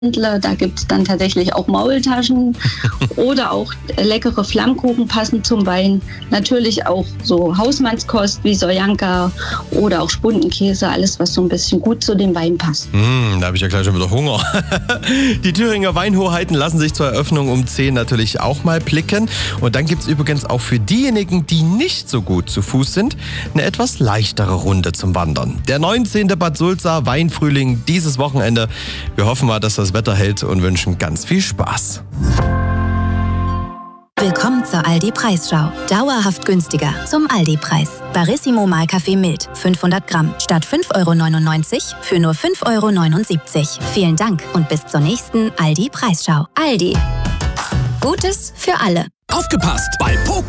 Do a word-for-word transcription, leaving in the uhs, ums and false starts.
Da gibt es dann tatsächlich auch Maultaschen oder auch leckere Flammkuchen passend zum Wein. Natürlich auch so Hausmannskost wie Soljanka oder auch Spundenkäse, alles was so ein bisschen gut zu dem Wein passt. Mm, da habe ich ja gleich schon wieder Hunger. Die Thüringer Weinhoheiten lassen sich zur Eröffnung um zehn natürlich auch mal blicken. Und dann gibt es übrigens auch für diejenigen, die nicht so gut zu Fuß sind, eine etwas leichtere Runde zum Wandern. Der neunzehnte Bad Sulza Weinfrühling dieses Wochenende. Wir hoffen mal, dass das Wetter hält und wünschen ganz viel Spaß. Willkommen zur Aldi-Preisschau. Dauerhaft günstiger zum Aldi-Preis. Barissimo Mahlkaffee mild, fünfhundert Gramm, statt fünf Euro neunundneunzig für nur fünf Euro neunundsiebzig. Vielen Dank und bis zur nächsten Aldi-Preisschau. Aldi. Gutes für alle. Aufgepasst! Bei Poco